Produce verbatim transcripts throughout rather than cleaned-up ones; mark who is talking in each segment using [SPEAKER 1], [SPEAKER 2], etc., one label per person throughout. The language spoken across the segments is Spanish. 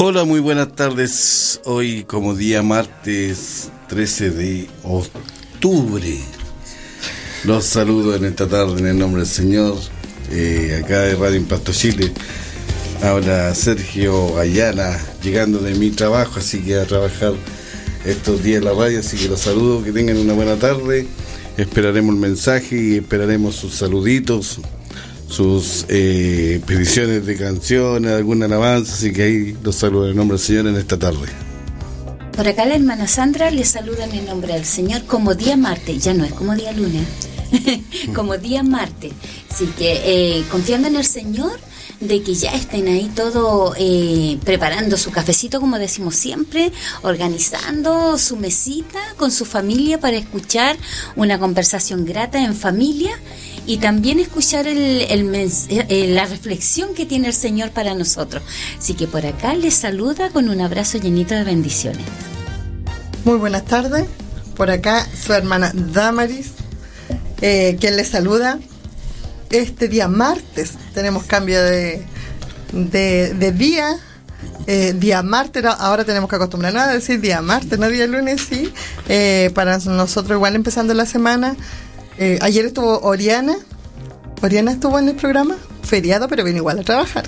[SPEAKER 1] Hola, muy buenas tardes. Hoy como día martes trece de octubre. Los saludo en esta tarde en el nombre del Señor. Eh, acá de Radio Impacto Chile. Habla Sergio Ayala, llegando de mi trabajo, así que a trabajar estos días en la radio, así que los saludo, que tengan una buena tarde. Esperaremos el mensaje y esperaremos sus saluditos, sus eh, peticiones de canciones, alguna alabanza, así que ahí los saludo en el nombre del Señor en esta tarde.
[SPEAKER 2] Por acá la hermana Sandra les saluda en el nombre del Señor como día martes, ya no es como día lunes, como día martes, así que eh, confiando en el Señor, de que ya estén ahí todo eh, preparando su cafecito, como decimos siempre, organizando su mesita con su familia para escuchar una conversación grata en familia y también escuchar el, el mens- eh, la reflexión que tiene el Señor para nosotros. Así que por acá les saluda con un abrazo llenito de bendiciones.
[SPEAKER 3] Muy buenas tardes, por acá su hermana Damaris, eh, quien les saluda. Este día martes tenemos cambio de, de, de día, eh, día martes, ahora tenemos que acostumbrarnos a decir día martes, no día lunes, sí, eh, para nosotros igual empezando la semana. Eh, ayer estuvo Oriana, Oriana estuvo en el programa, feriado, pero vino igual a trabajar.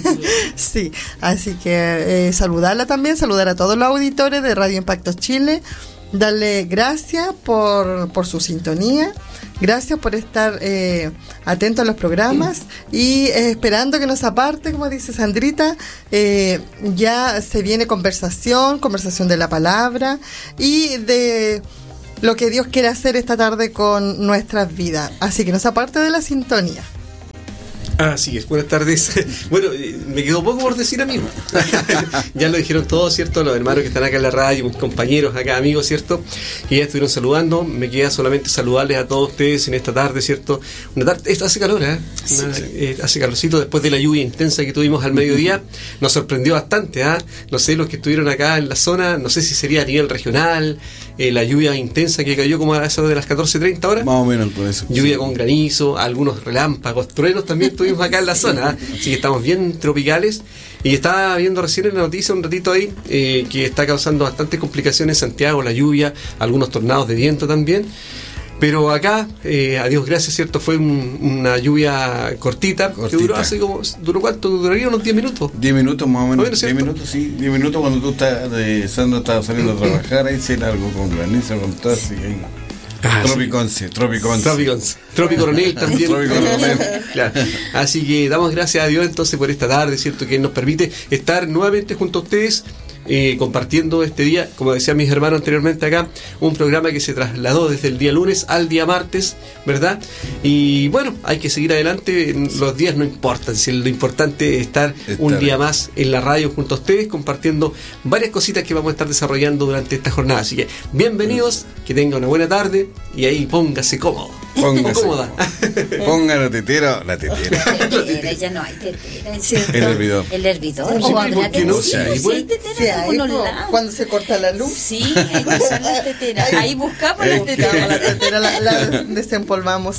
[SPEAKER 3] Sí, así que eh, saludarla también, saludar a todos los auditores de Radio Impacto Chile, darle gracias por, por su sintonía. Gracias por estar eh, atentos a los programas y eh, esperando que nos aparte, como dice Sandrita, eh, ya se viene conversación, conversación de la palabra y de lo que Dios quiere hacer esta tarde con nuestras vidas. Así que nos aparte de la sintonía.
[SPEAKER 4] Así es, buenas tardes. Bueno, me quedó poco por decir a mí. Ya lo dijeron todos, ¿cierto? Los hermanos que están acá en la radio, mis compañeros acá, amigos, ¿cierto? Que ya estuvieron saludando. Me queda solamente saludarles a todos ustedes en esta tarde, ¿cierto? Una tarde, esto hace calor, ¿eh? Una, sí. eh hace calorcito después de la lluvia intensa que tuvimos al mediodía. Nos sorprendió bastante, ¿ah? ¿eh? No sé, los que estuvieron acá en la zona, no sé si sería a nivel regional, eh, la lluvia intensa que cayó como a eso de las catorce treinta horas.
[SPEAKER 1] Más o menos por eso.
[SPEAKER 4] Lluvia con granizo, algunos relámpagos, truenos también tuvimos acá en la zona, ¿eh? Así que estamos bien tropicales. Y estaba viendo recién en la noticia un ratito ahí eh, que está causando bastantes complicaciones en Santiago, la lluvia, algunos tornados de viento también. Pero acá, eh, a Dios gracias, ¿cierto? Fue un, una lluvia cortita, cortita, que duró hace como, ¿duró cuánto? ¿Duraría unos diez minutos?
[SPEAKER 1] diez minutos más o menos, diez minutos, sí, diez minutos cuando tú estás, de Sandra estaba saliendo a trabajar, ahí se largó con granizo, con todo, así que ahí. Ah, Tropiconce, sí. Tropiconce.
[SPEAKER 4] Tropiconce. Tropi Coronel también. Tropi Coronel. Claro. Así que damos gracias a Dios entonces por esta tarde, ¿cierto? Que nos permite estar nuevamente junto a ustedes, eh, compartiendo este día, como decían mis hermanos anteriormente acá, un programa que se trasladó desde el día lunes al día martes, ¿verdad? Y bueno, hay que seguir adelante, los días no importan, si lo importante es estar, estar un día más en la radio junto a ustedes, compartiendo varias cositas que vamos a estar desarrollando durante esta jornada. Así que bienvenidos, que tengan una buena tarde y ahí póngase cómodo.
[SPEAKER 1] Póngase. Cómoda. Ponga la tetera, la tetera.
[SPEAKER 2] La tetera, ya no hay tetera, ¿cierto?
[SPEAKER 1] El hervidor.
[SPEAKER 2] El hervidor.
[SPEAKER 4] O habrá tetera. No sé, ahí
[SPEAKER 2] sí, tetera.
[SPEAKER 3] Sí, ahí, cuando se corta la luz.
[SPEAKER 2] Sí, ahí están las teteras. Ahí buscamos las teteras.
[SPEAKER 3] La tetera la, la desempolvamos.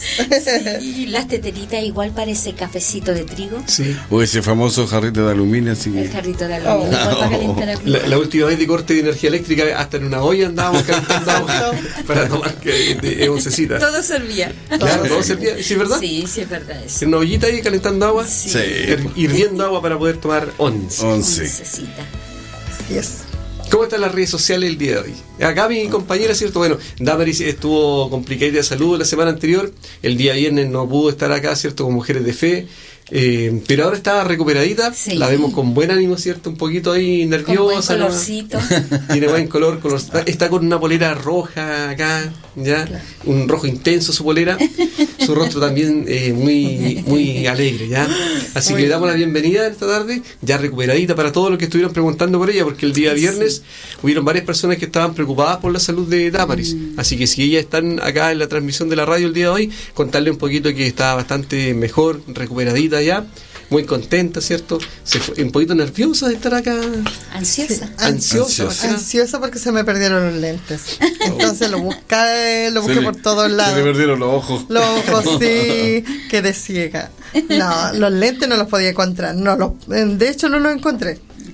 [SPEAKER 2] Sí, las teteritas igual parece cafecito de trigo.
[SPEAKER 4] Sí.
[SPEAKER 1] O ese famoso jarrito de aluminio. Así que...
[SPEAKER 2] El jarrito de aluminio. Oh. Igual para calentar agua.
[SPEAKER 4] La, la última vez de corte de energía eléctrica, hasta en una olla andábamos calentando agua para tomar que, de, de oncecita.
[SPEAKER 2] Todo servía.
[SPEAKER 4] Claro, todo servía. ¿Sí es verdad?
[SPEAKER 2] Sí, sí es verdad eso.
[SPEAKER 4] En una ollita ahí calentando agua.
[SPEAKER 2] Sí.
[SPEAKER 1] Sí.
[SPEAKER 4] Hirviendo agua para poder tomar once.
[SPEAKER 1] Once.
[SPEAKER 2] Oncecita.
[SPEAKER 3] Yes.
[SPEAKER 4] ¿Cómo están las redes sociales el día de hoy? Acá mi compañera, ¿cierto? Bueno, Damaris estuvo complicada de salud la semana anterior. El día viernes no pudo estar acá, ¿cierto? Con Mujeres de Fe. Eh, pero ahora está recuperadita, sí. La vemos con buen ánimo, ¿cierto? Un poquito ahí nerviosa.
[SPEAKER 2] Con buen colorcito.
[SPEAKER 4] ¿No? Tiene buen color, color, está con una polera roja acá, ya, claro. Un rojo intenso su polera, su rostro también eh, muy muy alegre, ya. Así muy que le damos la bienvenida esta tarde, ya recuperadita para todos los que estuvieron preguntando por ella, porque el día viernes sí. Hubieron varias personas que estaban preocupadas por la salud de Damaris, mm. Así que si ellas están acá en la transmisión de la radio el día de hoy, contarle un poquito que está bastante mejor, recuperadita ya, muy contenta, ¿cierto? Se fue un poquito nerviosa de estar acá.
[SPEAKER 2] Ansiosa.
[SPEAKER 3] Sí,
[SPEAKER 4] ansiosa.
[SPEAKER 3] Ansiosa. Ansiosa porque se me perdieron los lentes. Entonces lo busqué, lo busqué
[SPEAKER 1] le,
[SPEAKER 3] por todos lados.
[SPEAKER 1] Se le perdieron los ojos.
[SPEAKER 3] Los ojos, sí, quedé ciega. No, los lentes no los podía encontrar. No los, de hecho no los encontré.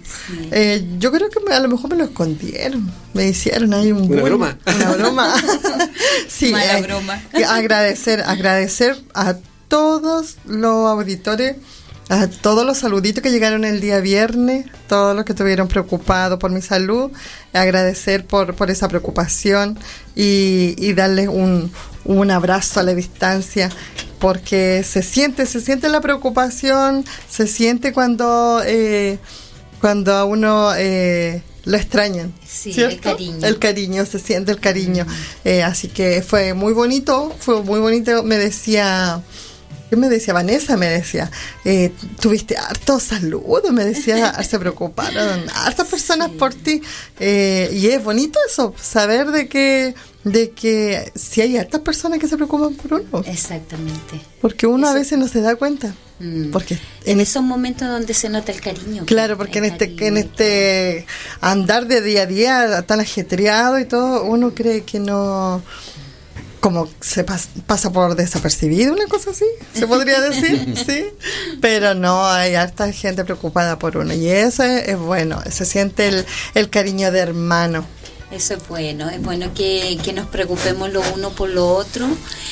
[SPEAKER 2] Sí.
[SPEAKER 3] Eh, yo creo que me- a lo mejor me lo escondieron, me hicieron ahí un
[SPEAKER 4] Una
[SPEAKER 3] bullying,
[SPEAKER 4] broma.
[SPEAKER 3] una broma. Sí,
[SPEAKER 2] Mala
[SPEAKER 3] eh,
[SPEAKER 2] broma.
[SPEAKER 3] que agradecer, agradecer a todos los auditores, a todos los saluditos que llegaron el día viernes, todos los que estuvieron preocupados por mi salud, agradecer por, por esa preocupación y, y darles un, un abrazo a la distancia, porque se siente, se siente la preocupación, se siente cuando, eh, cuando a uno eh, lo extrañan.
[SPEAKER 2] Sí,
[SPEAKER 3] ¿cierto?
[SPEAKER 2] el cariño.
[SPEAKER 3] El cariño, se siente el cariño. Eh, así que fue muy bonito, fue muy bonito. Me decía, ¿qué me decía? Vanessa me decía, eh, tuviste harto saludos, me decía, se preocuparon hartas personas
[SPEAKER 2] Sí.
[SPEAKER 3] por ti. Eh, y es bonito eso, saber de que, de que si hay hartas personas que se preocupan por uno.
[SPEAKER 2] Exactamente.
[SPEAKER 3] Porque uno a
[SPEAKER 2] Eso-
[SPEAKER 3] veces no se da cuenta.
[SPEAKER 2] Mm.
[SPEAKER 3] Porque
[SPEAKER 2] En
[SPEAKER 3] en
[SPEAKER 2] esos momentos donde se nota el cariño.
[SPEAKER 3] Claro, porque en
[SPEAKER 2] el
[SPEAKER 3] este, en
[SPEAKER 2] cariño.
[SPEAKER 3] este andar de día a día tan ajetreado y todo, uno cree que no, como se pas- pasa por desapercibido, una cosa así, se podría decir, sí, pero no, hay harta gente preocupada por uno y eso es, es bueno, se siente el, el cariño de hermano.
[SPEAKER 2] Eso es bueno, es bueno que, que nos preocupemos lo uno por lo otro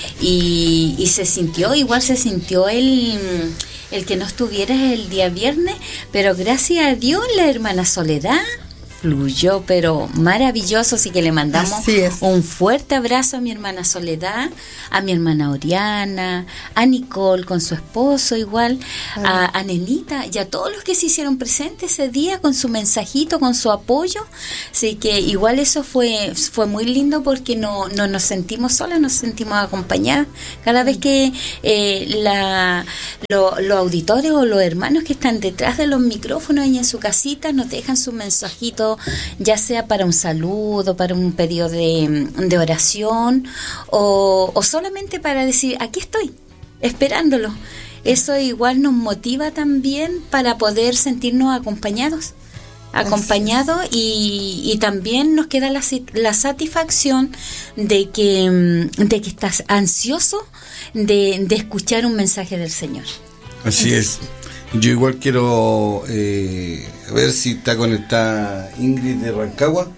[SPEAKER 2] y, y se sintió, igual se sintió el, el que no estuvieras el día viernes, pero gracias a Dios la hermana Soledad fluyó, pero maravilloso, así que le mandamos
[SPEAKER 3] Así es.
[SPEAKER 2] un fuerte abrazo a mi hermana Soledad, a mi hermana Oriana, a Nicole con su esposo igual, a, a Nenita y a todos los que se hicieron presentes ese día con su mensajito, con su apoyo, así que igual eso fue fue muy lindo porque no, no nos sentimos solas, nos sentimos acompañadas cada vez que eh, la, lo- los auditores o los hermanos que están detrás de los micrófonos y en su casita nos dejan su mensajito, ya sea para un saludo, para un pedido de, de oración o, o solamente para decir, aquí estoy, esperándolo. Eso igual nos motiva también para poder sentirnos acompañados. acompañados y, y también nos queda la, si- la satisfacción de que, mm, de que estás ansioso de, de escuchar un mensaje del Señor.
[SPEAKER 1] Así es. Yo igual quiero eh, ver si está conectada Ingrid de Rancagua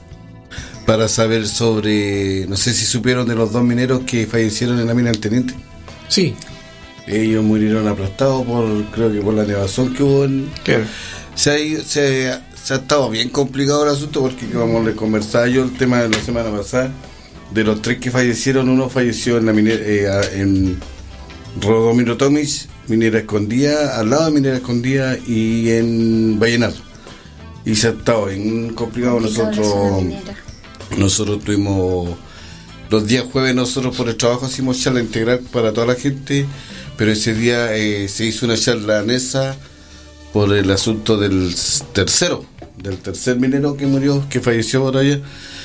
[SPEAKER 1] para saber sobre, no sé si supieron de los dos mineros que fallecieron en la mina del Teniente.
[SPEAKER 4] Sí,
[SPEAKER 1] Ellos murieron aplastados por, creo que por la nevazón que hubo en...
[SPEAKER 4] claro.
[SPEAKER 1] Se ha, ido- se, ha- se ha estado bien complicado el asunto porque como les conversaba yo el tema de la semana pasada, de los tres que fallecieron, uno falleció en la minera, eh, a- en Rodomiro Tomis, Minera Escondida, al lado de Minera Escondida y en Vallenar. Y se ha estado bien complicado.
[SPEAKER 2] Complicado la zona
[SPEAKER 1] Nosotros
[SPEAKER 2] minera.
[SPEAKER 1] nosotros tuvimos los días jueves, nosotros por el trabajo hicimos charla integral para toda la gente, pero ese día eh, se hizo una charla anesa por el asunto del tercero, del tercer minero que murió, que falleció por allá.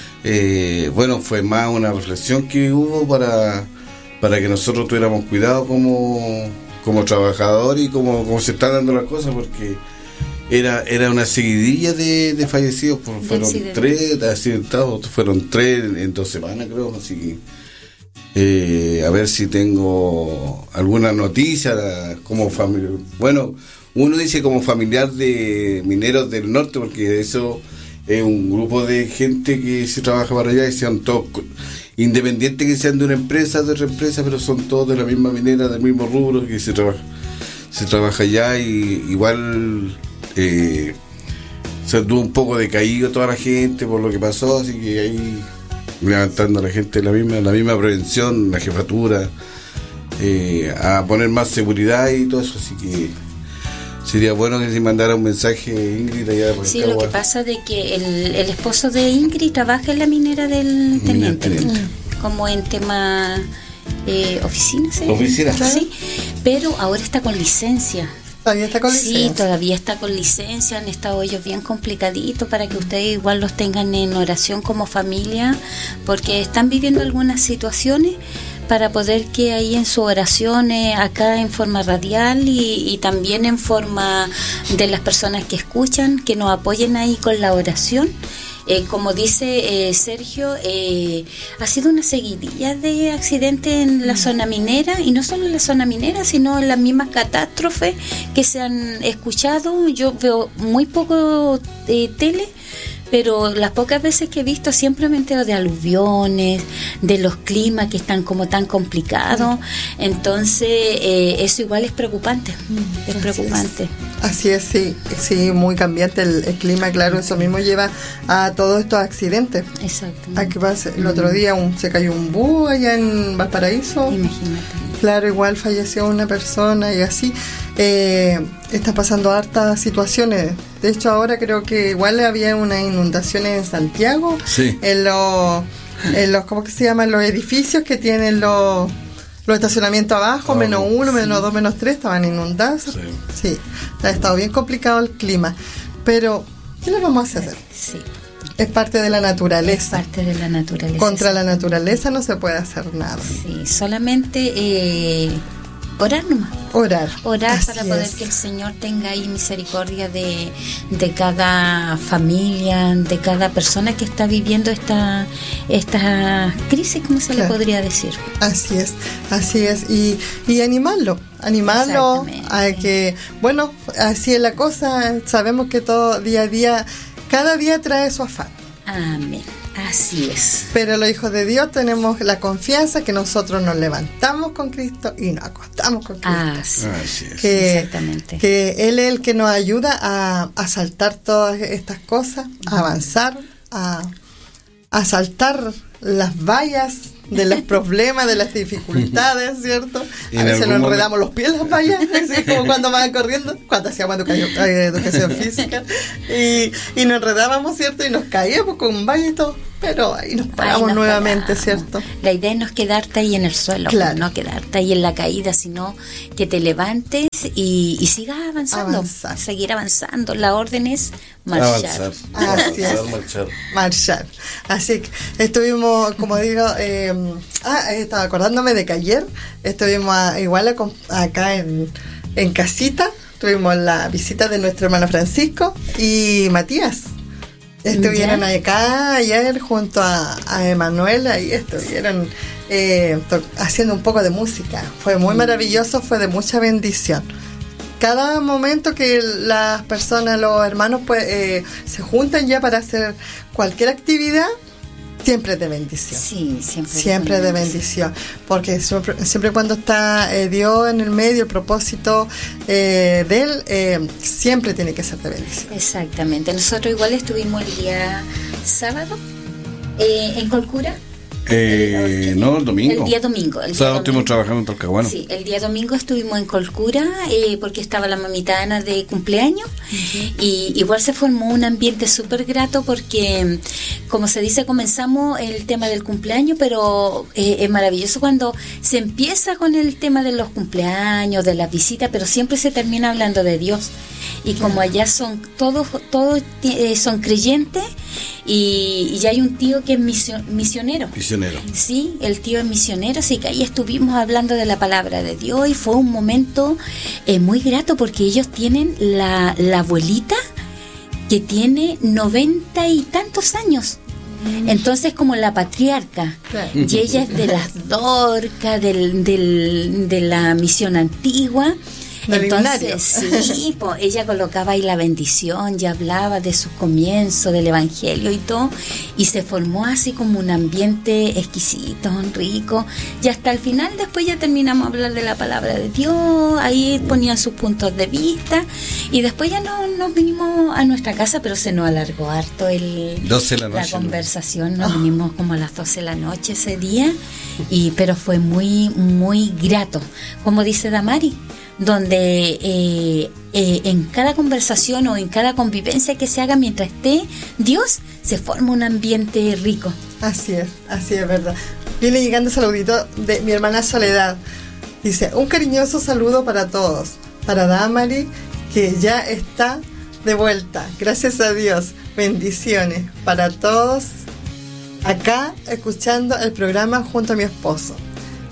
[SPEAKER 1] Eh, bueno, fue más una reflexión que hubo para, para que nosotros tuviéramos cuidado como, como trabajadores y como, como se están dando las cosas, porque era era una seguidilla de, de fallecidos, por,
[SPEAKER 2] De
[SPEAKER 1] fueron
[SPEAKER 2] accidentes.
[SPEAKER 1] tres accidentados, fueron tres en, en dos semanas creo, así que eh, a ver si tengo alguna noticia como familia. Bueno, uno dice como familiar de mineros del norte, porque eso es un grupo de gente que se trabaja para allá y sean todos co- independientes, que sean de una empresa, de otra empresa, pero son todos de la misma minera, del mismo rubro, que se trabaja se trabaja allá. Y igual eh, se anduvo un poco decaído toda la gente por lo que pasó, así que ahí levantando a la gente la misma la misma prevención, la jefatura, eh, a poner más seguridad y todo eso, así que sería bueno que se mandara un mensaje, Ingrid, allá de
[SPEAKER 2] Sí, lo
[SPEAKER 1] Rancagua.
[SPEAKER 2] que pasa de que el, el esposo de Ingrid trabaja en la minera del Teniente,
[SPEAKER 1] Teniente.
[SPEAKER 2] como en tema eh, oficina, ¿sí?
[SPEAKER 1] Oficina.
[SPEAKER 2] Sí, pero ahora está con licencia.
[SPEAKER 3] Todavía está con
[SPEAKER 2] Sí,
[SPEAKER 3] licencia.
[SPEAKER 2] todavía está con licencia, han estado ellos bien complicaditos para que ustedes igual los tengan en oración como familia, porque están viviendo algunas situaciones para poder que ahí en sus oraciones, acá en forma radial y, y también en forma de las personas que escuchan, que nos apoyen ahí con la oración, eh, como dice eh, Sergio, eh, ha sido una seguidilla de accidentes en la zona minera, y no solo en la zona minera, sino en las mismas catástrofes que se han escuchado. Yo veo muy poco eh, tele, pero las pocas veces que he visto siempre me entero de aluviones, de los climas que están como tan complicados. Entonces eh, eso igual es preocupante, es
[SPEAKER 3] Así
[SPEAKER 2] preocupante.
[SPEAKER 3] Es. Así es, sí, sí, muy cambiante el, el clima, claro, eso mismo lleva a todos estos accidentes.
[SPEAKER 2] Exacto.
[SPEAKER 3] ¿A qué pasa? El otro día un, se cayó un búho allá en Valparaíso.
[SPEAKER 2] Imagínate.
[SPEAKER 3] Claro, igual falleció una persona y así. Eh, está pasando hartas situaciones. De hecho, ahora creo que igual había unas inundaciones en Santiago.
[SPEAKER 1] Sí.
[SPEAKER 3] En los, en los, ¿cómo que se llaman? Los edificios que tienen los, los estacionamientos abajo,
[SPEAKER 1] Oh,
[SPEAKER 3] menos uno,
[SPEAKER 1] sí.
[SPEAKER 3] menos dos, menos tres, estaban inundados.
[SPEAKER 1] Sí.
[SPEAKER 3] Sí, ha estado bien complicado el clima. Pero, ¿qué le vamos a hacer?
[SPEAKER 2] Sí,
[SPEAKER 3] Es parte de la
[SPEAKER 2] es
[SPEAKER 3] naturaleza.
[SPEAKER 2] parte de la naturaleza.
[SPEAKER 3] Contra la naturaleza no se puede hacer nada.
[SPEAKER 2] Sí, solamente eh, orar nomás.
[SPEAKER 3] Orar.
[SPEAKER 2] Orar
[SPEAKER 3] Así
[SPEAKER 2] para poder
[SPEAKER 3] es.
[SPEAKER 2] que el Señor tenga ahí misericordia de, de cada familia, de cada persona que está viviendo esta, esta crisis, ¿cómo se
[SPEAKER 3] Claro.
[SPEAKER 2] le podría decir?
[SPEAKER 3] Así es, así es. Y, y animarlo, animarlo
[SPEAKER 2] Exactamente.
[SPEAKER 3] a que, bueno, así es la cosa. Sabemos que todo día a día, cada día trae su afán.
[SPEAKER 2] Amén. Así es.
[SPEAKER 3] Pero los hijos de Dios tenemos la confianza que nosotros nos levantamos con Cristo y nos acostamos con Cristo.
[SPEAKER 2] Así.
[SPEAKER 1] Así es.
[SPEAKER 3] que,
[SPEAKER 2] Exactamente.
[SPEAKER 3] que Él es el que nos ayuda a, a saltar todas estas cosas, a avanzar, a, a saltar las vallas de los problemas, de las dificultades, ¿cierto?
[SPEAKER 1] Y
[SPEAKER 3] A
[SPEAKER 1] en
[SPEAKER 3] veces nos
[SPEAKER 1] algún
[SPEAKER 3] enredamos los pies en las vallas, así como cuando van corriendo, cuando hacíamos educación, eh, educación física, y, y nos enredábamos, ¿cierto? Y nos caíamos con vallas y todo, pero ahí nos paramos
[SPEAKER 2] Ahí nos
[SPEAKER 3] nuevamente,
[SPEAKER 2] paramos.
[SPEAKER 3] ¿cierto?
[SPEAKER 2] La idea es no quedarte ahí en el suelo,
[SPEAKER 3] Claro.
[SPEAKER 2] no quedarte ahí en la caída, sino que te levantes y, y sigas avanzando,
[SPEAKER 3] Avanzar.
[SPEAKER 2] seguir avanzando. La orden es marchar.
[SPEAKER 1] Avanzar.
[SPEAKER 3] Así es.
[SPEAKER 1] Avanzar, marchar.
[SPEAKER 3] Marchar. Así que estuvimos, como digo, eh, ah, estaba acordándome de que ayer estuvimos a- igual a com- acá en, en casita, tuvimos la visita de nuestro hermano Francisco y Matías. Estuvieron
[SPEAKER 2] Ya.
[SPEAKER 3] acá ayer junto a, a Emanuela y estuvieron eh, to- haciendo un poco de música. Fue muy maravilloso, fue de mucha bendición. Cada momento que las personas, los hermanos, pues, eh, se juntan ya para hacer cualquier actividad, siempre es de bendición.
[SPEAKER 2] Sí, siempre.
[SPEAKER 3] Siempre de bendición, porque siempre, siempre cuando está eh, Dios en el medio, el propósito eh, de Él, eh, siempre tiene que ser de bendición.
[SPEAKER 2] Exactamente. Nosotros igual estuvimos el día sábado eh, en Colcura.
[SPEAKER 1] Eh, no, el domingo.
[SPEAKER 2] El día domingo. El
[SPEAKER 1] O sea,
[SPEAKER 2] día
[SPEAKER 1] estuvimos
[SPEAKER 2] domingo.
[SPEAKER 1] trabajando en Talcahuano.
[SPEAKER 2] Sí, el día domingo estuvimos en Colcura eh, porque estaba la mamita Ana de cumpleaños. Y igual se formó un ambiente súper grato porque, como se dice, comenzamos el tema del cumpleaños, pero eh, es maravilloso cuando se empieza con el tema de los cumpleaños, de las visitas, pero siempre se termina hablando de Dios. Y como allá son todos, todos eh, son creyentes, y, y hay un tío que es misio- misionero.
[SPEAKER 1] Misionero.
[SPEAKER 2] Sí, el tío es misionero, así que ahí estuvimos hablando de la palabra de Dios y fue un momento eh, muy grato porque ellos tienen la, la abuelita que tiene noventa y tantos años. Entonces como la patriarca,
[SPEAKER 3] Claro.
[SPEAKER 2] y ella es de las Dorcas, del, del, de la misión antigua.
[SPEAKER 3] Del
[SPEAKER 2] Entonces, sí, po, ella colocaba ahí la bendición y hablaba de sus comienzos, del evangelio y todo, y se formó así como un ambiente exquisito, rico, y hasta el final después ya terminamos a hablar de la palabra de Dios, ahí ponían sus puntos de vista, y después ya no, nos vinimos a nuestra casa, pero se nos alargó harto el,
[SPEAKER 1] doce de la noche, ¿no?
[SPEAKER 2] conversación, nos vinimos como a las doce de la noche ese día, y pero fue muy, muy grato, como dice Damari, donde eh, eh, en cada conversación o en cada convivencia que se haga mientras esté Dios, se forma un ambiente rico.
[SPEAKER 3] Así es, así es verdad. Viene llegando saludito de mi hermana Soledad. Dice, un cariñoso saludo para todos. Para Damari, que ya está de vuelta. Gracias a Dios. Bendiciones para todos. Acá, escuchando el programa junto a mi esposo.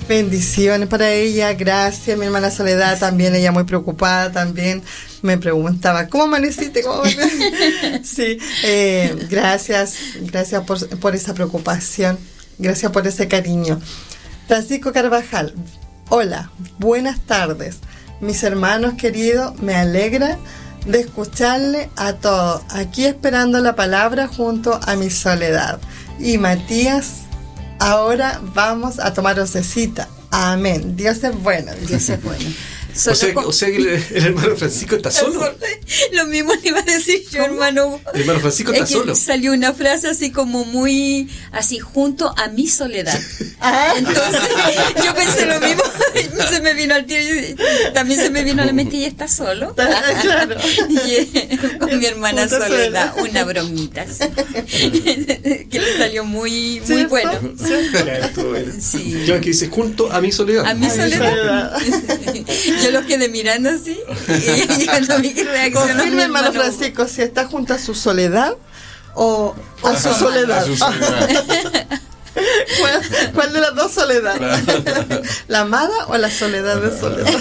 [SPEAKER 3] Bendiciones para ella, gracias. Mi hermana Soledad también, ella muy preocupada también. Me preguntaba, ¿cómo amaneciste? ¿Cómo amaneciste? Sí, eh, gracias, gracias por, por esa preocupación, gracias por ese cariño. Francisco Carvajal, hola, buenas tardes. Mis hermanos queridos, me alegra de escucharle a todos. Aquí esperando la palabra junto a mi Soledad. Y Matías, ahora vamos a tomar oncecita. Amén. Dios es bueno.
[SPEAKER 2] Dios es bueno.
[SPEAKER 4] O sea, o sea que el, el hermano Francisco está solo.
[SPEAKER 2] Lo mismo le iba a decir yo, hermano.
[SPEAKER 4] El hermano Francisco está
[SPEAKER 2] es que
[SPEAKER 4] solo.
[SPEAKER 2] Salió una frase así como muy, así, junto a mi soledad. Entonces, yo pensé lo mismo. Se me vino al tío, también se me vino a la mente y está solo.
[SPEAKER 3] Claro.
[SPEAKER 2] Y, con mi hermana Soledad, una bromita. Así. Que le salió muy, muy bueno.
[SPEAKER 4] Claro, bueno.
[SPEAKER 2] Sí.
[SPEAKER 4] Yo que dice junto a mi soledad.
[SPEAKER 2] A mi soledad. Yo lo quedé mirando así y yo no vi que reaccionó.
[SPEAKER 3] Confirme, hermano Francisco, si está junto a su soledad o a su soledad.
[SPEAKER 1] A su soledad.
[SPEAKER 3] ¿Cuál, cuál de las dos soledades? ¿La amada o la soledad de soledad?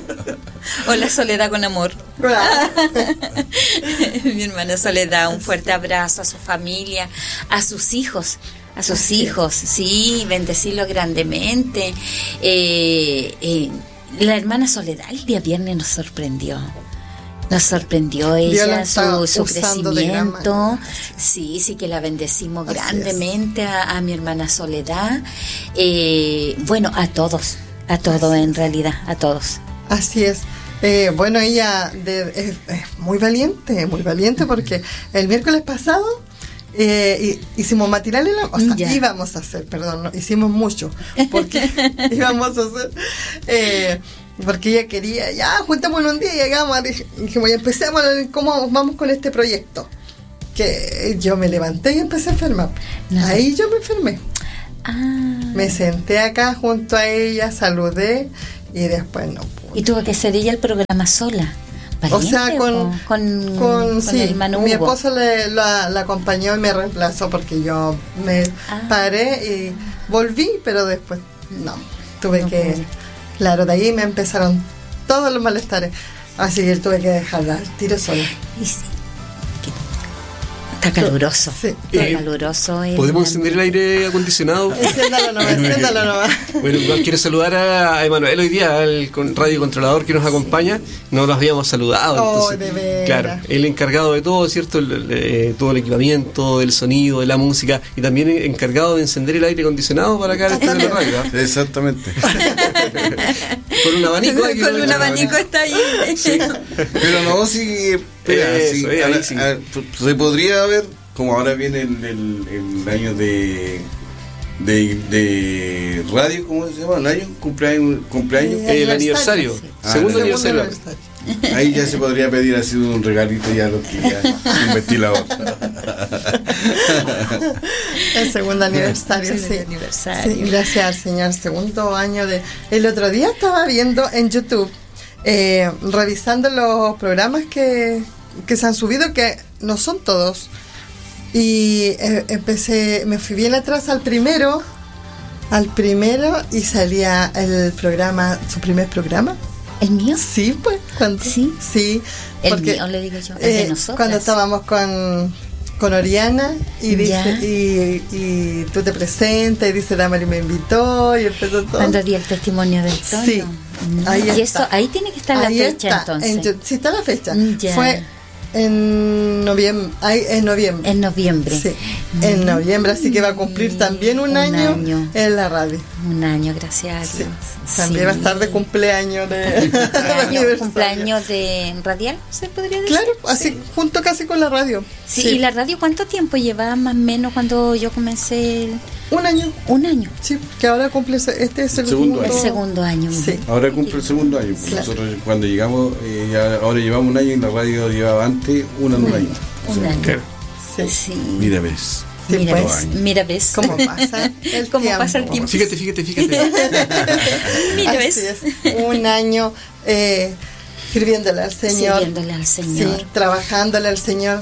[SPEAKER 2] O la soledad con amor.
[SPEAKER 3] Claro.
[SPEAKER 2] Mi hermana Soledad, un fuerte abrazo a su familia, a sus hijos. A sus Así hijos, es. Sí, bendecirlos grandemente. Eh, eh, la hermana Soledad el día viernes nos sorprendió. Nos sorprendió ella, su, su crecimiento. Sí, sí que la bendecimos Así grandemente a, a mi hermana Soledad. Eh, bueno, a todos, a todos en realidad, a todos.
[SPEAKER 3] Así es. Eh, bueno, ella de, es, es muy valiente, muy valiente porque el miércoles pasado Eh, hicimos matinal, o sea, ya. íbamos a hacer, perdón, no, hicimos mucho, porque íbamos a hacer, eh, porque ella quería, ya, juntémonos un día y llegamos, y dijimos, ya empecemos, ¿cómo vamos con este proyecto? Que yo me levanté y empecé a enfermar, no. Ahí yo me enfermé, ah. Me senté acá junto a ella, saludé, y después no pude.
[SPEAKER 2] Y tuvo que hacer ella el programa sola.
[SPEAKER 3] O sea, con,
[SPEAKER 2] con,
[SPEAKER 3] con,
[SPEAKER 2] con
[SPEAKER 3] sí,
[SPEAKER 2] el hermano
[SPEAKER 3] mi
[SPEAKER 2] Hugo.
[SPEAKER 3] esposo le, la, la acompañó y me reemplazó porque yo me ah. paré y volví, pero después no, tuve no que, puede. Claro, de ahí me empezaron todos los malestares, así que tuve que dejarla al tiro sola.
[SPEAKER 2] Y sí. Está caluroso.
[SPEAKER 3] Sí.
[SPEAKER 2] Está eh, caluroso.
[SPEAKER 4] ¿Podemos encender el aire acondicionado?
[SPEAKER 3] Enciéndalo nomás, enciéndalo nomás.
[SPEAKER 4] Bueno, quiero saludar a Emanuel hoy día, al radio controlador que nos acompaña. No lo habíamos saludado.
[SPEAKER 3] Oh,
[SPEAKER 4] entonces,
[SPEAKER 3] de veras.
[SPEAKER 4] Claro, el encargado de todo, ¿cierto? El, eh, todo el equipamiento, del sonido, de la música, y también encargado de encender el aire acondicionado para acá en el estudio de la radio.
[SPEAKER 1] Exactamente.
[SPEAKER 4] Con un abanico.
[SPEAKER 2] Con, con un abanico está ahí.
[SPEAKER 1] Sí. Pero no, sí. Espera,
[SPEAKER 4] Eso,
[SPEAKER 1] sí,
[SPEAKER 4] eh,
[SPEAKER 1] a,
[SPEAKER 4] sí.
[SPEAKER 1] a, se podría ver, como ahora viene el, el, el año de, de de radio, ¿cómo se llama? ¿El año? ¿Cumpleaños? cumpleaños?
[SPEAKER 4] El, el aniversario, sí. ah, segundo aniversario. aniversario.
[SPEAKER 1] Ahí ya se podría pedir así un regalito ya lo que ya sin ventilador.
[SPEAKER 3] El segundo aniversario, sí.
[SPEAKER 2] sí. aniversario.
[SPEAKER 3] Sí, gracias al Señor, segundo año de. El otro día estaba viendo en YouTube, eh, revisando los programas que, que se han subido, que no son todos. Y eh, empecé, me fui bien atrás al primero, al primero y salía el programa, su primer programa.
[SPEAKER 2] ¿El mío?
[SPEAKER 3] Sí, pues. Cuando,
[SPEAKER 2] sí.
[SPEAKER 3] Sí.
[SPEAKER 2] El
[SPEAKER 3] porque,
[SPEAKER 2] mío, le digo yo. El
[SPEAKER 3] eh,
[SPEAKER 2] de nosotros.
[SPEAKER 3] Cuando estábamos con, con Oriana y dice y, y tú te presentas y dice Damari me invitó y empezó todo.
[SPEAKER 2] Cuando di el testimonio del tono.
[SPEAKER 3] Sí. Ahí
[SPEAKER 2] y
[SPEAKER 3] está.
[SPEAKER 2] eso, ahí tiene que estar
[SPEAKER 3] ahí
[SPEAKER 2] la fecha
[SPEAKER 3] está,
[SPEAKER 2] entonces.
[SPEAKER 3] En, sí, está la fecha.
[SPEAKER 2] Ya.
[SPEAKER 3] Fue en noviembre, ay, en noviembre.
[SPEAKER 2] En noviembre.
[SPEAKER 3] Sí, en noviembre, así que va a cumplir también un, un año, año en la radio.
[SPEAKER 2] Un año, gracias a Dios.
[SPEAKER 3] Sí. También sí. Va a estar de cumpleaños de
[SPEAKER 2] cumpleaños, cumpleaños de radial, ¿se podría decir?
[SPEAKER 3] Claro, así sí. Junto casi con la radio.
[SPEAKER 2] Sí, sí. ¿Y la radio cuánto tiempo llevaba más o menos cuando yo comencé?
[SPEAKER 3] Un año.
[SPEAKER 2] Un año.
[SPEAKER 3] Sí, que ahora cumple, este es el,
[SPEAKER 1] el segundo,
[SPEAKER 3] segundo
[SPEAKER 2] año. El segundo año.
[SPEAKER 1] Sí. Ahora cumple el segundo año. Claro. Nosotros cuando llegamos, eh, ya, ahora llevamos un año y la radio llevaba antes un, un año.
[SPEAKER 2] Un año.
[SPEAKER 1] Claro.
[SPEAKER 2] Sí. sí.
[SPEAKER 1] Mira, ves.
[SPEAKER 3] Sí,
[SPEAKER 2] mira,
[SPEAKER 3] pues,
[SPEAKER 2] ves, mira ves
[SPEAKER 3] cómo pasa el
[SPEAKER 2] cómo
[SPEAKER 3] tiempo.
[SPEAKER 2] pasa el tiempo.
[SPEAKER 4] Fíjate, fíjate, fíjate.
[SPEAKER 2] Mira
[SPEAKER 3] Así
[SPEAKER 2] ves.
[SPEAKER 3] Es. Un año eh, sirviéndole al Señor.
[SPEAKER 2] Sirviéndole al Señor.
[SPEAKER 3] Sí, trabajándole al Señor.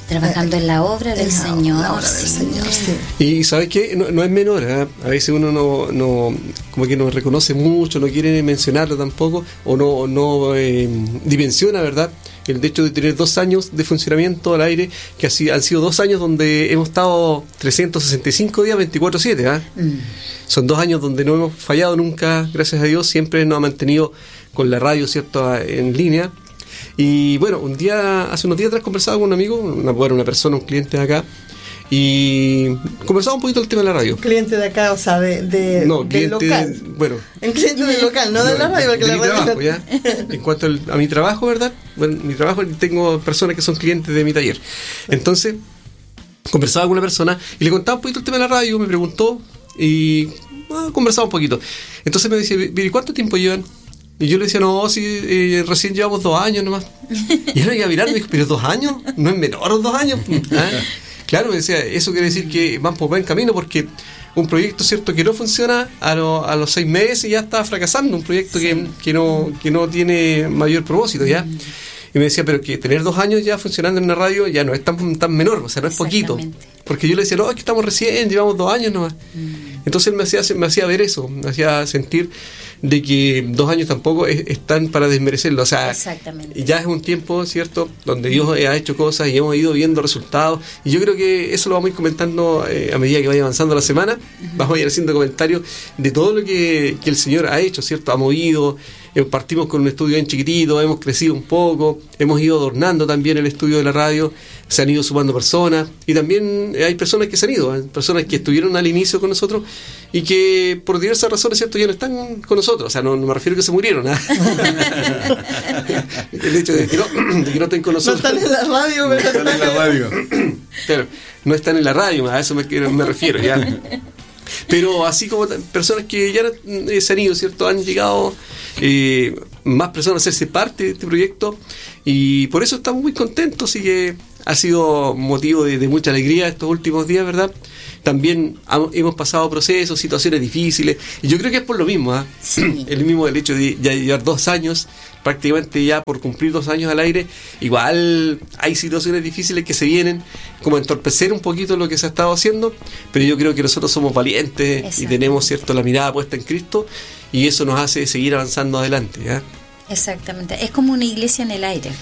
[SPEAKER 2] Trabajando en la obra del
[SPEAKER 3] en la-
[SPEAKER 2] Señor.
[SPEAKER 3] la obra del
[SPEAKER 2] sí.
[SPEAKER 3] Señor, sí.
[SPEAKER 4] Y ¿sabes qué? No, no es menor, ¿eh? A veces uno no, no como que no reconoce mucho, no quiere mencionarlo tampoco, o no, no eh, dimensiona, ¿verdad? El hecho de tener dos años de funcionamiento al aire, que así han sido dos años donde hemos estado trescientos sesenta y cinco días, veinticuatro siete, ¿ah?
[SPEAKER 2] Mm.
[SPEAKER 4] Son dos años donde no hemos fallado nunca, gracias a Dios, siempre nos ha mantenido con la radio, ¿cierto?, en línea. Y bueno, un día, hace unos días atrás conversaba con un amigo, una, bueno, una persona, un cliente de acá, y conversaba un poquito del tema de la radio.
[SPEAKER 3] Cliente de acá, o sea, de, de,
[SPEAKER 4] No,
[SPEAKER 3] del
[SPEAKER 4] cliente,
[SPEAKER 3] local.
[SPEAKER 4] bueno,
[SPEAKER 3] En cliente del local, no de la radio, porque
[SPEAKER 4] de
[SPEAKER 3] la
[SPEAKER 4] mi
[SPEAKER 3] radio...
[SPEAKER 4] trabajo, ¿ya? En cuanto al- a mi trabajo, ¿verdad? Bueno, mi trabajo, tengo personas que son clientes de mi taller. Entonces, conversaba con una persona y le contaba un poquito el tema de la radio, me preguntó y ah, conversaba un poquito. Entonces me decía, ¿y cuánto tiempo llevan? Y yo le decía, no, si eh, recién llevamos dos años nomás. Y él me iba a mirar y me dijo, ¿pero dos años? ¿No es menor los dos años? ¿Ah? Claro, me decía, eso quiere decir que van por buen camino, porque un proyecto, cierto, que no funciona a, lo- a los seis meses ya está fracasando, un proyecto que, que no que no tiene mayor propósito, ¿ya? Y me decía, pero que tener dos años ya funcionando en una radio ya no es tan, tan menor, o sea, no es poquito.
[SPEAKER 2] Exactamente.
[SPEAKER 4] Porque yo le decía, no, es que estamos recién, llevamos dos años nomás. Entonces él me hacía, me hacía ver eso, me hacía sentir de que dos años tampoco es- están para desmerecerlo. O sea,
[SPEAKER 2] Exactamente.
[SPEAKER 4] ya es un tiempo, ¿cierto?, donde Dios ha hecho cosas y hemos ido viendo resultados. Y yo creo que eso lo vamos a ir comentando eh, a medida que vaya avanzando la semana. Vamos a ir haciendo comentarios de todo lo que, que el Señor ha hecho, ¿cierto? Ha movido. Eh, partimos con un estudio bien chiquitito, hemos crecido un poco, hemos ido adornando también el estudio de la radio, se han ido sumando personas y también eh, hay personas que se han ido, ¿eh? Personas que estuvieron al inicio con nosotros y que por diversas razones, ¿cierto?, ya no están con nosotros. O sea, no, no me refiero a que se murieron, ¿ah? El hecho de que no, de que no estén con
[SPEAKER 3] No
[SPEAKER 4] nosotros.
[SPEAKER 3] están en la radio, pero
[SPEAKER 1] Están en la radio.
[SPEAKER 4] Claro, no están en la radio, a eso me, me refiero, ya. Pero así como t- personas que ya eh, se han ido, ¿cierto? Han llegado eh, más personas a hacerse parte de este proyecto y por eso estamos muy contentos y que ha sido motivo de, de mucha alegría estos últimos días, ¿verdad? También ha- hemos pasado procesos, situaciones difíciles y yo creo que es por lo mismo, ¿ah?
[SPEAKER 2] Sí.
[SPEAKER 4] El mismo del hecho de ya llevar dos años, prácticamente ya por cumplir dos años al aire, igual hay situaciones difíciles que se vienen, como entorpecer un poquito lo que se ha estado haciendo, pero yo creo que nosotros somos valientes y
[SPEAKER 2] Exacto.
[SPEAKER 4] tenemos, cierto, la mirada puesta en Cristo y eso nos hace seguir avanzando adelante, ¿ya?
[SPEAKER 2] Exactamente. Es como una iglesia en el aire.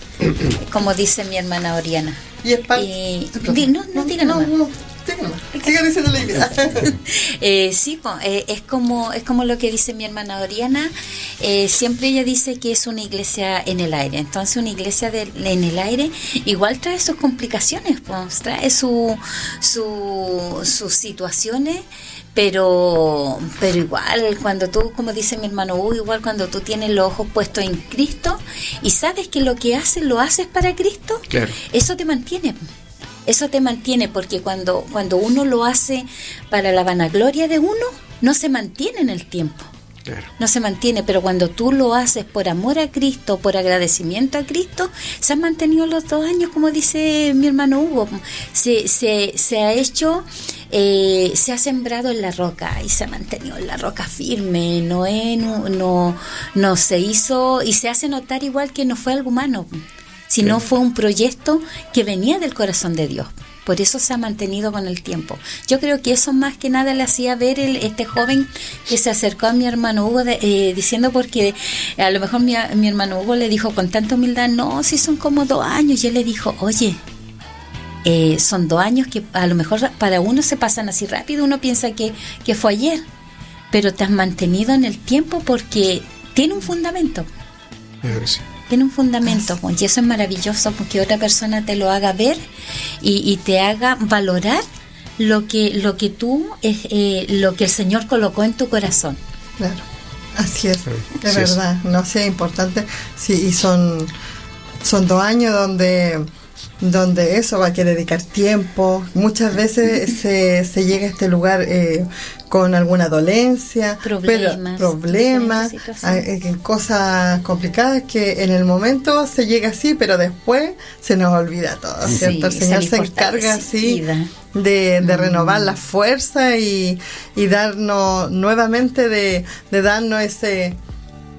[SPEAKER 2] Como dice mi hermana Oriana.
[SPEAKER 3] Y es parte...
[SPEAKER 2] Y- di- no, no, diga nomás.
[SPEAKER 3] no, diga nomás. Siga diciendo la idea.
[SPEAKER 2] Eh, sí, po, eh, es como es como lo que dice mi hermana Oriana. Eh, siempre ella dice que es una iglesia en el aire. Entonces una iglesia de- en el aire igual trae sus complicaciones, pues, trae su, su, sus situaciones. Pero, pero igual, cuando tú, como dice mi hermano Hugo, igual cuando tú tienes los ojos puestos en Cristo y sabes que lo que haces, lo haces para Cristo,
[SPEAKER 4] Claro.
[SPEAKER 2] eso te mantiene. Eso te mantiene, porque cuando, cuando uno lo hace para la vanagloria de uno, no se mantiene en el tiempo.
[SPEAKER 4] Claro.
[SPEAKER 2] No se mantiene, pero cuando tú lo haces por amor a Cristo, por agradecimiento a Cristo, se han mantenido los dos años, como dice mi hermano Hugo. Se, se, se ha hecho, eh, se ha sembrado en la roca y se ha mantenido en la roca firme. No, es, no, no, no se hizo y se hace notar igual que no fue algo humano, sino
[SPEAKER 4] Claro.
[SPEAKER 2] fue un proyecto que venía del corazón de Dios. Por eso se ha mantenido con el tiempo. Yo creo que eso más que nada le hacía ver el, este joven que se acercó a mi hermano Hugo de, eh, diciendo, porque a lo mejor mi, mi hermano Hugo le dijo con tanta humildad, no, si son como dos años. Y él le dijo, oye, eh, son dos años que a lo mejor para uno se pasan así rápido, uno piensa que, que fue ayer, pero te has mantenido en el tiempo porque tiene un fundamento.
[SPEAKER 4] Claro que sí.
[SPEAKER 2] Tiene un fundamento, pues, y eso es maravilloso, porque otra persona te lo haga ver y, y te haga valorar lo que lo que tú eh, eh, lo que el Señor colocó en tu corazón.
[SPEAKER 3] Claro, así es,
[SPEAKER 4] Claro,
[SPEAKER 3] es
[SPEAKER 4] así es.
[SPEAKER 3] verdad, no sea importante, sí, y son, son dos años donde, donde eso va a que dedicar tiempo, muchas veces se, se llega a este lugar eh, con alguna dolencia,
[SPEAKER 2] Problemas,
[SPEAKER 3] pero, problemas,
[SPEAKER 2] diferentes
[SPEAKER 3] a-
[SPEAKER 2] situaciones.
[SPEAKER 3] eh, cosas complicadas que en el momento se llega así, pero después se nos olvida todo,
[SPEAKER 2] Sí,
[SPEAKER 3] ¿cierto? El Señor
[SPEAKER 2] salir
[SPEAKER 3] se encarga así
[SPEAKER 2] fortalecida.
[SPEAKER 3] de, de renovar la fuerza y, y darnos nuevamente de, de darnos ese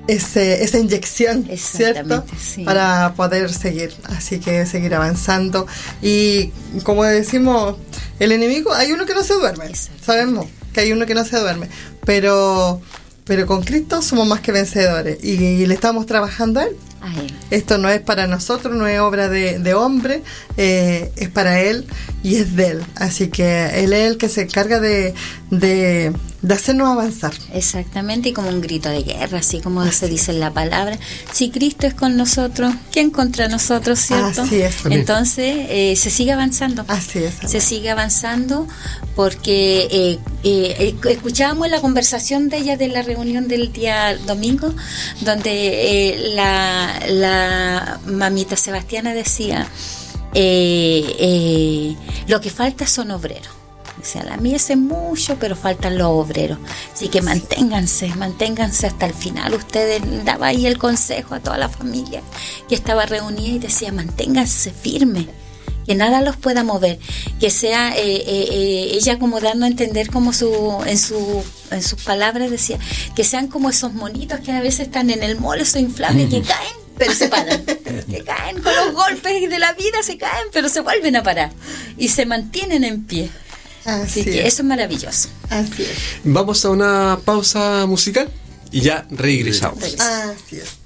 [SPEAKER 3] ese, esa inyección, ¿cierto?
[SPEAKER 2] Sí.
[SPEAKER 3] Para poder seguir, así que seguir avanzando. Y como decimos, el enemigo, hay uno que no se duerme,
[SPEAKER 2] Exacto.
[SPEAKER 3] sabemos que hay uno que no se duerme, pero, pero con Cristo somos más que vencedores y, y le estamos trabajando a Él.
[SPEAKER 2] A él.
[SPEAKER 3] Esto no es para nosotros, no es obra de, de hombre, eh, es para Él y es de Él. Así que Él es el que se encarga de, de, de hacernos avanzar.
[SPEAKER 2] Exactamente, y como un grito de guerra, así como así se dice en la palabra. Si Cristo es con nosotros, ¿quién contra nosotros, cierto?
[SPEAKER 3] Así es.
[SPEAKER 2] Entonces, eh, se sigue avanzando.
[SPEAKER 3] Así es.
[SPEAKER 2] Se sigue avanzando porque eh, eh, escuchábamos la conversación de ella de la reunión del día domingo, donde eh, la, la mamita Sebastiana decía, eh, eh, lo que falta son obreros. O sea, la mies es mucho, pero faltan los obreros. Así que manténganse, manténganse hasta el final. Ustedes daba ahí el consejo a toda la familia que estaba reunida y decía, manténganse firmes, que nada los pueda mover, que sea eh, eh, eh, ella como dando a entender como su en su en sus palabras decía que sean como esos monitos que a veces están en el mall, esos inflables que caen pero se paran, que caen con los golpes de la vida, se caen pero se vuelven a parar y se mantienen en pie. Así, Así que es. Eso es maravilloso.
[SPEAKER 3] Así es.
[SPEAKER 4] Vamos a una pausa musical y ya regresamos.
[SPEAKER 3] Así es.